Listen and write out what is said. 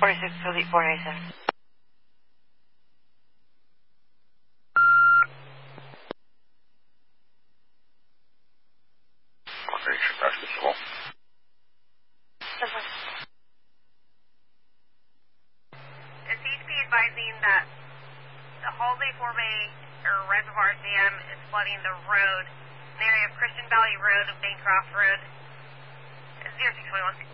46 Elite 497. Location, rescue school. Is CHP advising that the Halsey Forebay or Reservoir Dam is flooding the road, an area of Christian Valley Road and Bancroft Road? 0621.